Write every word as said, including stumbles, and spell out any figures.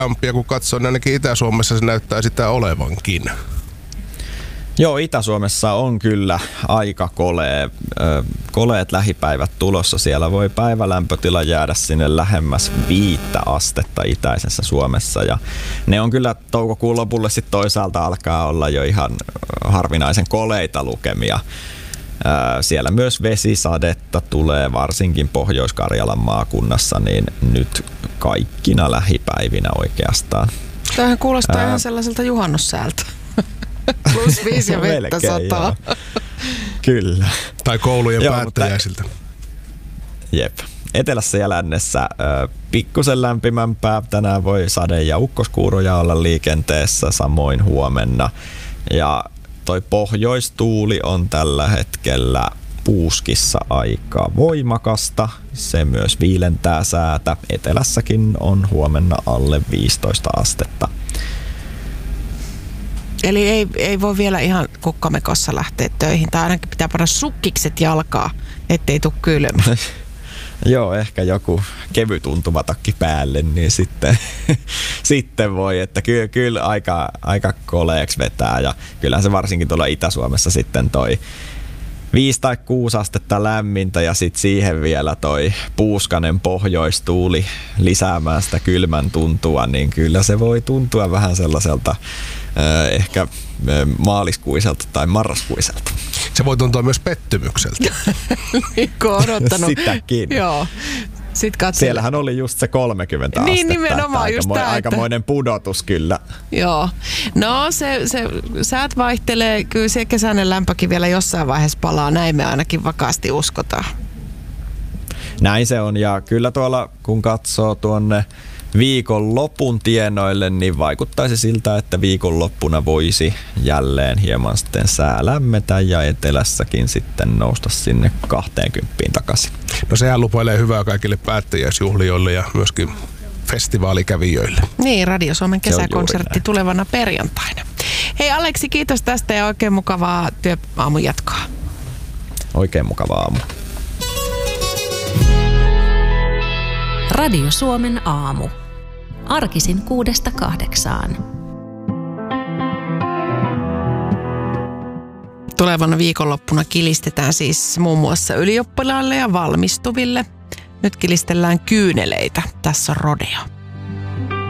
koleampia, kun katsoo, niin ainakin Itä-Suomessa se näyttää sitä olevankin. Joo, Itä-Suomessa on kyllä aika kolea, koleet lähipäivät tulossa. Siellä voi päivälämpötila jäädä sinne lähemmäs viittä astetta itäisessä Suomessa. Ja ne on kyllä toukokuun lopulle sitten toisaalta alkaa olla jo ihan harvinaisen koleita lukemia. Siellä myös vesisadetta tulee varsinkin Pohjois-Karjalan maakunnassa, niin nyt kaikkina lähipäivinä oikeastaan. Tämähän kuulostaa Ää... ihan sellaiselta juhannussäältä. Plus viisi ja vettä sataa. Kyllä. Tai koulujen päättäjäisiltä. Jep. Etelässä ja lännessä ö, pikkusen lämpimämpää. Tänään voi sade- ja ukkoskuuroja olla liikenteessä, samoin huomenna. Ja toi pohjoistuuli on tällä hetkellä Puuskissa aika voimakasta. Se myös viilentää säätä. Etelässäkin on huomenna alle viisitoista astetta. Eli ei, ei voi vielä ihan kukkamekossa lähteä töihin, tai ainakin pitää panna sukkikset jalkaa, ettei tule kylmä. Joo, ehkä joku kevyt untumatakki päälle, niin sitten, sitten voi, että kyllä, kyllä aika, aika koleeksi vetää, ja kyllähän se varsinkin tuolla Itä-Suomessa sitten toi viisi tai kuusi astetta lämmintä ja sitten siihen vielä toi puuskanen pohjoistuuli lisäämään sitä kylmän tuntua, niin kyllä se voi tuntua vähän sellaiselta äh, ehkä äh, maaliskuiselta tai marraskuiselta. Se voi tuntua myös pettymykseltä. Mikko on odottanut. Sitäkin. Joo. Siellähän oli just se kolmekymmentä niin, astetta. Nimenomaan just tämä, aikamoinen pudotus kyllä. Joo. No se, se säät vaihtelee. Kyllä se kesäinen lämpökin vielä jossain vaiheessa palaa. Näin me ainakin vakaasti uskotaan. Näin se on. Ja kyllä tuolla kun katsoo tuonne viikonlopun tienoille, niin vaikuttaisi siltä, että viikonloppuna voisi jälleen hieman sitten sää lämmetä ja etelässäkin sitten nousta sinne kahteenkymppiin takaisin. No sehän lupailee hyvää kaikille päättäjäisjuhlijoille ja myöskin festivaalikävijöille. Niin, Radio Suomen kesäkonsertti tulevana perjantaina. Hei Aleksi, kiitos tästä ja oikein mukavaa työaamun jatkoa. Oikein mukavaa aamu. Radio Suomen aamu. Arkisin kuudesta kahdeksaan. Tulevana viikonloppuna kilistetään siis muun muassa ylioppilaille ja valmistuville. Nyt kilistellään kyyneleitä. Tässä on rodeo.